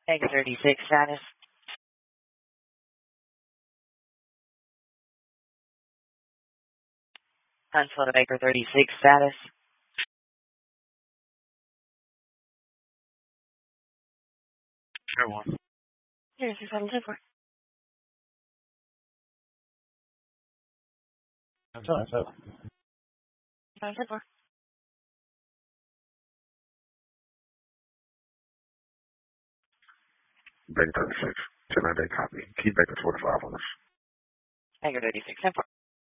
Baker 36 status. Huntsville to Baker 36 status. Sure one. 0674. That's all right. 0774. Baker 36. 10-9 day copy. Keep Baker 45 on us. Baker 36 10-4.